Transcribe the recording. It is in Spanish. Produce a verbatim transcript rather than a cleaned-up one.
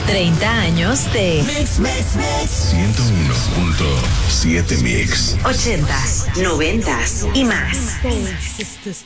treinta años de Mix, Mix, Mix. ciento uno punto siete Mix. ochentas, noventas y más. Sisters,